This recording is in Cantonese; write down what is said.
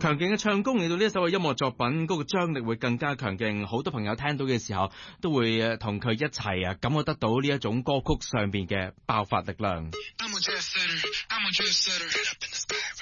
強勁嘅唱功令到呢一首嘅音樂作品嗰個張力會更加強勁，好多朋友聽到嘅時候都會同佢一齊感覺得到呢一種歌曲上邊嘅爆發力量。